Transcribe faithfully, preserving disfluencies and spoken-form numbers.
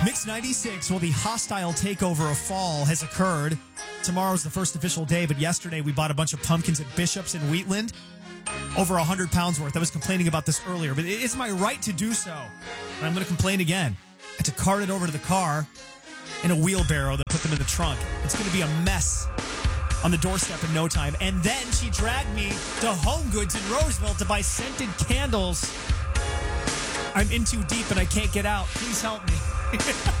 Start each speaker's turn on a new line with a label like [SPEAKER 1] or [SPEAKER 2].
[SPEAKER 1] Mix ninety-six, well, the hostile takeover of fall has occurred. Tomorrow's the first official day, but yesterday we bought a bunch of pumpkins at Bishop's in Wheatland. Over one hundred pounds worth. I was complaining about this earlier, but it's my right to do so. And I'm going to complain again. I had to cart it over to the car in a wheelbarrow that put them in the trunk. It's going to be a mess on the doorstep in no time. And then she dragged me to Home Goods in Roseville to buy scented candles. I'm in too deep and I can't get out. Please help me.